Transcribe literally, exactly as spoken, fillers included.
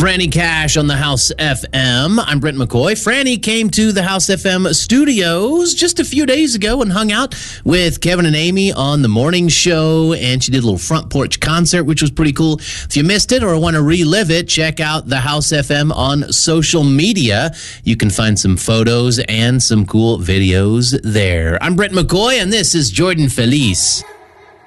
Franny Cash on the House F M. I'm Brent McCoy. Franny came to the House F M studios just a few days ago and hung out with Kevin and Amy on the morning show, and she did a little front porch concert, which was pretty cool. If you missed it or want to relive it, check out the House F M on social media. You can find some photos and some cool videos there. I'm Brent McCoy, and this is Jordan Feliz.